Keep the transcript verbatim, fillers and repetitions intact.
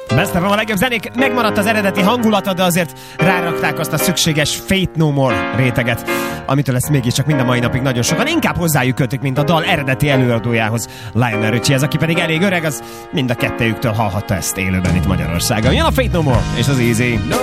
Beszélve a legjobb zenék, megmaradt az eredeti hangulata, de azért rárakták azt a szükséges Faith No More réteget, amitől ezt mégiscsak mind a mai napig nagyon sokan inkább hozzájuk kötik, mint a dal eredeti előadójához, Lionel Richie. Ez, aki pedig elég öreg, az mind a kettejüktől hallhatta ezt élőben itt Magyarországon. Jön a Faith No More és az Easy.